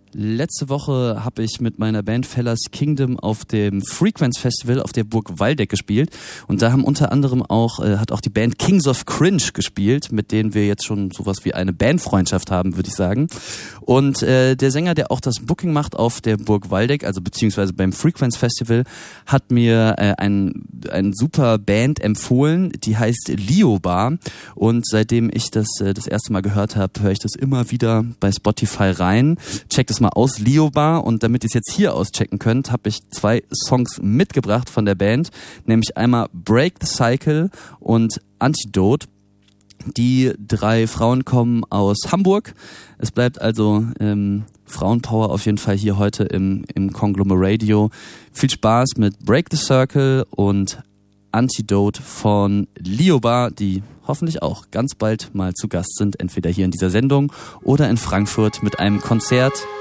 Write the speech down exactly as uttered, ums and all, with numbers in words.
Letzte Woche habe ich mit meiner Band Fellas Kingdom auf dem Frequenz Festival auf der Burg Waldeck gespielt und da haben unter anderem auch äh, hat auch die Band Kings of Cringe gespielt, mit denen wir jetzt schon sowas wie eine Bandfreundschaft haben, würde ich sagen. Und äh, der Sänger, der auch das Booking macht auf der Burg Waldeck, also beziehungsweise beim Frequenz Festival, hat mir äh, ein ein super Band empfohlen, die heißt Liobar, und seitdem ich das äh, das erste Mal gehört habe, höre ich das immer wieder bei Spotify rein. Checkt es mal aus, Liobar, und damit ihr es jetzt hier auschecken könnt, habe ich zwei Songs mitgebracht von der Band, nämlich einmal Break the Cycle und Antidote. Die drei Frauen kommen aus Hamburg. Es bleibt also ähm, Frauenpower auf jeden Fall hier heute im, im Conglomeradio. Viel Spaß mit Break the Circle und Antidote von Liobar, die hoffentlich auch ganz bald mal zu Gast sind, entweder hier in dieser Sendung oder in Frankfurt mit einem Konzert.